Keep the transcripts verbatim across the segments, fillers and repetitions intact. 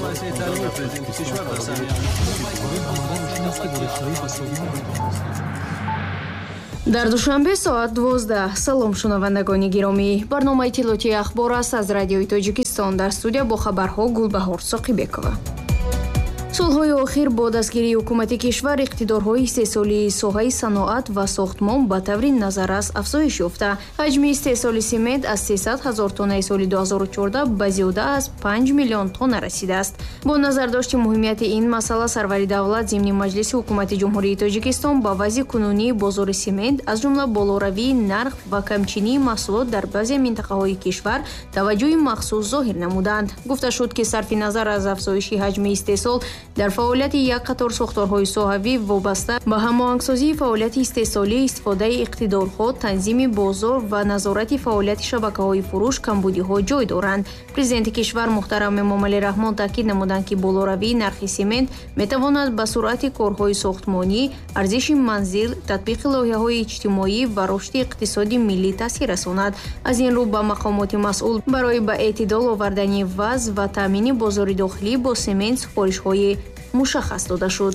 дар душанбе соат дувоздаҳ. салом шунавандагони гиромӣ, барномаи иттилоотии ахбор аст аз радиои Тоҷикистон. дар студия бо хабарҳо Гулбаҳор Соқибекова. солҳои охир бо дастгирии ҳукумати кишвар иқтидорҳои истеҳсолии соҳаи саноат ва сохтмон ба таври назаррас афзоиш ёфта. ҳаҷми истеҳсоли симент аз сесад ҳазор тоннаи соли ду ҳазору чордаҳ ба зиёда аз панҷ миллион тонна расидааст. бо назардошти муҳимияти ин масъала сарвари давлат зимни маҷлиси ҳукумати ҷумҳурии Тоҷикистон ба вазъи кунунии бозори симент аз ҷумла болоравии нарх ва камчинии маҳсулот дар баъзе минтақаҳои кишвар таваҷҷӯҳи махсус зоҳир намуданд. гуфта шуд, ки сарфи назар аз афзоиши ҳаҷми истеҳсол дар фаъолияти як қатор сохторҳои соҳавӣ вобаста ба ҳамоҳангсозии фаъолияти истеҳсолӣ, истифодаи иқтидорҳо, танзими бозор ва назорати фаъолияти шабакаҳои фурӯш камбудиҳо ҷой доранд. Президенти кишвар муҳтарам Эмомалӣ Раҳмон таъкид намуданд, ки болоравии нархи симент метавонад ба суръати корҳои сохтмонӣ, арзиши манзил, татбиқи лоиҳаҳои иҷтимоӣ ва рушди иқтисоди миллӣ таъсир расонад. аз ин рӯ ба мақомоти масъул барои ба эътидол овардани вазъ ва таъмини бозори дохилӣ бо симент супоришҳои мушаххас дода шуд.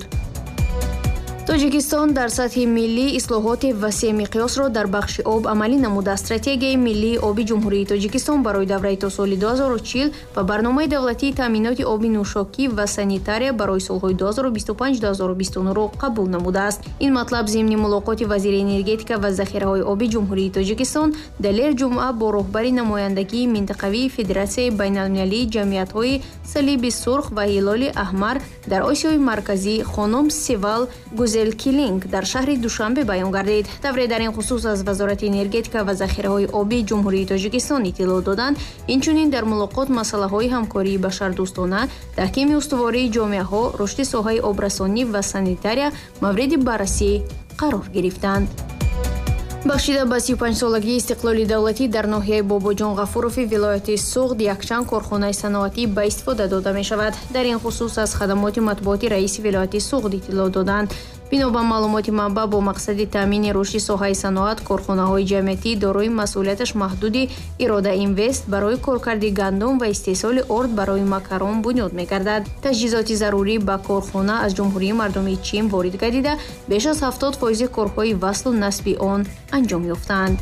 Тоҷикистон дар сатҳи миллӣ ислоҳоти васеъ миқёсро дар бахши об амалӣ намуда. Стратегияи миллии оби ҷумҳурии Тоҷикистон барои давраи то соли ду ҳазору чил ва барномаи давлатии таъминоти оби нӯшокӣ ва санитария барои солҳои ду ҳазору бисту панҷ - ду ҳазору бисту нӯ-ро қабул намудааст. Ин матлаб зимни мулоқоти вазири энергетика ва захираҳои оби ҷумҳурии Тоҷикистон Далер ҷумъа бо роҳбари намояндагии минтақавии Федератсияи байналмилалии ҷамъиятҳои салиби сурх ва ҳилоли аҳмар дар Осиёи марказӣ хонум Севал Килинг дар шаҳри Душанбе баён гардид. Тавре дар ин хусус аз Вазорати энергетика ва захираҳои оби ҷумҳурии Тоҷикистон иттилоъ доданд. Инчунин дар мулоқот масъалаҳои ҳамкории башардӯстона, таҳкими устувории ҷомеаҳо, рушди соҳаи обрасонӣ ва санитария мавриди баррасӣ қарор гирифтанд. бахшида ба си ю панҷсолагии истиқлоли давлатӣ дар ноҳияи Бобоҷон Ғафурови вилояти Суғд якчанд корхонаи саноатӣ ба истифода дода мешавад. Дар ин хусус аз хадамоти матбуоти раиси вилояти Суғд иттилоъ доданд. бино ба маълумоти манбаъ, бо мақсади таъмини рушди соҳаи саноат, корхонаҳои ҷамъиятӣ дорои масъулияташ маҳдуди Ирода Инвест барои коркарди гандум ва истеҳсоли орд барои макарон бунёд мегардад. таҷҳизоти зарурӣ ба корхона аз ҷумҳурии мардуми Чин ворид гардида, беш аз ҳафтод фоизи корҳои васлу насби он анҷом ёфтанд.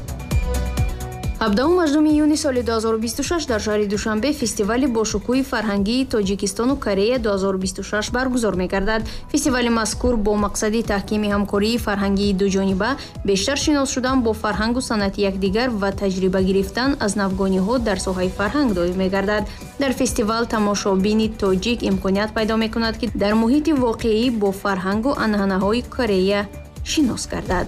ҳабдум маждуми июни соли ду ҳазору бисту шаш дар шаҳри Душанбе фестивали бошукӯҳи фарҳангии Тоҷикистону Корея ду ҳазору бисту шаш баргузор мегардад. Фестивали мазкур бо мақсади таҳкими ҳамкории фарҳангии дуҷониба, бештар шинос шудан бо фарҳангу санъати якдигар ва таҷриба гирифтан аз навгониҳо дар соҳаи фарҳанг доим мегардад. дар фестивал тамошобини тоҷик имконият пайдо мекунад, ки дар муҳити воқеӣ бо фарҳангу анъанаҳои Корея шинос гардад.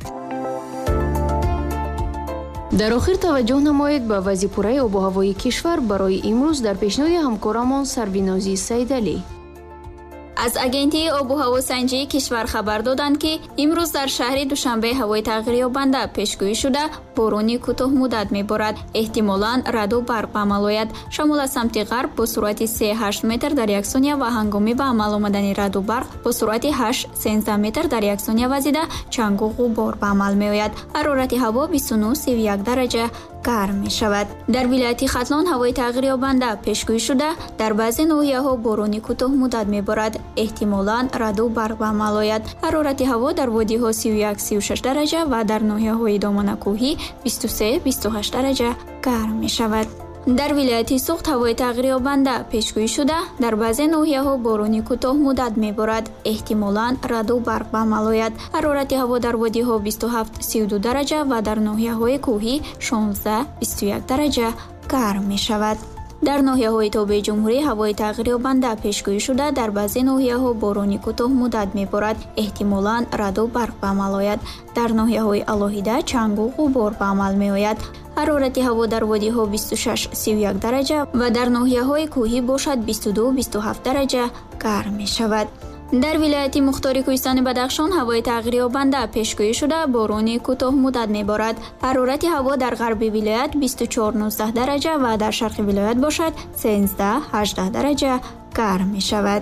дар охир таваҷҷӯҳ намоед ба вазъи пурраи обу ҳавои кишвар барои имрӯз дар пешниҳоди ҳамкорамон Сарвинозӣ Саидалӣ. аз агентии обу ҳавосанҷии кишвар хабар доданд, ки имрӯз дар шаҳри Душанбе ҳавои тағйирёбанда пешгӯӣ шуда борони кӯтоҳмуддат меборад. эҳтимолан раъду барқ ба амал ояд. шамол аз самти ғарб бо суръати се ҳашт метр дар як сония ва ҳангоми ба амал омадани раъду барқ бо суръати ҳашт сенздаҳ метр дар як сония вазида чангу ғубор ба амал меояд. ҳарорати ҳаво бисту нӯҳ - сию як дараҷа гарм мешавад. дар вилояти Хатлон ҳавои тағйирёбанда пешгӯӣ шуда дар баъзе ноҳияҳо борони кӯтоҳмуддат меборад. эҳтимолан раъду барқ ба амал ояд. ҳарорати ҳаво дар водиҳо сию як - сию шаш дараҷа ва дар ноҳияҳои доманакӯҳӣ бисту се - бисту ҳашт дараҷа гарм мешавад. дар вилояти Суғд ҳавои тағйирёбанда пешгӯӣ шуда дар баъзе ноҳияҳо борони кӯтоҳмуддат меборад. эҳтимолан раъду барқ ба амал ояд. ҳарорати ҳаво дар водиҳо бисту ҳафт - сию ду дараҷа ва дар ноҳияҳои кӯҳӣ шонздаҳ - бисту як дараҷа гарм мешавад. дар ноҳияҳои тобеи ҷумҳурӣ ҳавои тағйирёбанда пешгӯӣ шуда дар баъзе ноҳияҳо борони кӯтоҳмуддат меборад. эҳтимолан раъду барқ ба амал ояд. дар ноҳияҳои алоҳида чангу ғубор ба амал меояд. ҳарорати ҳаво дар водиҳо бисту шаш - сию як дараҷа ва дар ноҳияҳои кӯҳӣ бошад бисту ду - бисту ҳафт дараҷа гарм мешавад. дар вилояти Мухтори Кӯҳистони Бадахшон ҳавои тағйирёбанда пешгӯӣ шуда борони кӯтоҳмуддат меборад. ҳарорати ҳаво дар ғарби вилоят бисту чор - нуздаҳ дараҷа ва дар шарқи вилоят бошад сенздаҳ - ҳаждаҳ дараҷа гарм мешавад.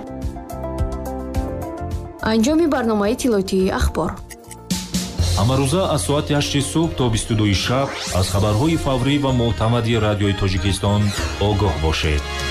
анҷоми барномаи иттилоотии ахбор. ҳамарӯза аз соати ҳашти субҳ то бисту дуи шаб аз хабарҳои фаврӣ ва мӯътамади радиои Тоҷикистон огоҳ бошед.